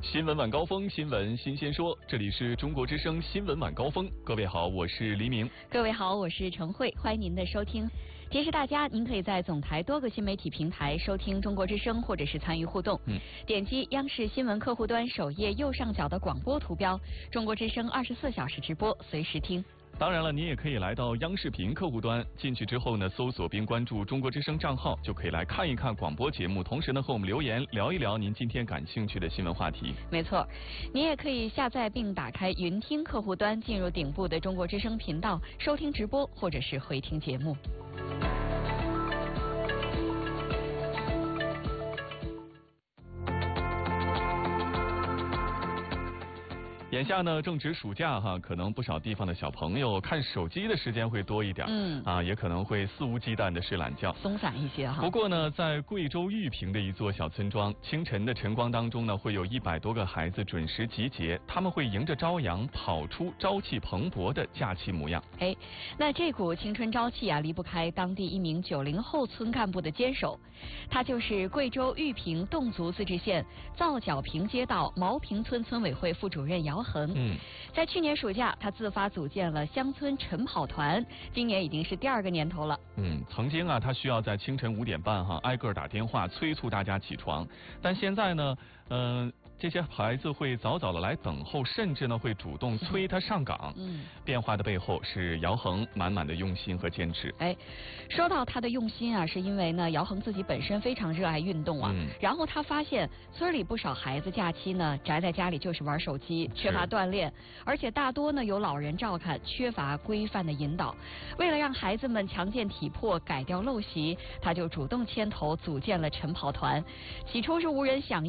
新闻晚高峰，新闻新鲜说，这里是中国之声新闻晚高峰。各位好，我是黎明。 各位好，我是陈慧，欢迎您的收听。提示大家，您可以在总台多个新媒体平台收听中国之声，或者是参与互动。点击央视新闻客户端首页右上角的广播图标，中国之声24小时直播，随时听。 当然了，您也可以来到央视频客户端，进去之后呢，搜索并关注中国之声账号，就可以来看一看广播节目，同时呢和我们留言聊一聊您今天感兴趣的新闻话题。 没错，您也可以下载并打开云听客户端，进入顶部的中国之声频道，收听直播或者是回听节目。 眼下呢正值暑假哈，可能不少地方的小朋友看手机的时间会多一点，也可能会肆无忌惮的睡懒觉， 松散一些哈。 不过呢，在贵州玉屏的一座小村庄，清晨的晨光当中呢，会有100多个孩子准时集结，他们会迎着朝阳跑出朝气蓬勃的假期模样。 那这股青春朝气啊，离不开当地一名90后村干部的坚守，他就是贵州玉屏侗族自治县皂角坪街道毛坪村村委会副主任姚恒。在去年暑假，他自发组建了乡村晨跑团，今年已经是第2个年头了。 曾经啊，他需要在清晨5点半挨个打电话催促大家起床，但现在呢，这些孩子会早早的来等候，甚至呢会主动催他上岗。变化的背后是姚恒满满的用心和坚持。 说到他的用心啊，是因为呢姚恒自己本身非常热爱运动啊，然后他发现村里不少孩子假期呢宅在家里就是玩手机，缺乏锻炼，而且大多呢有老人照看，缺乏规范的引导。为了让孩子们强健体魄，改掉陋习，他就主动牵头组建了晨跑团。起初是无人响应。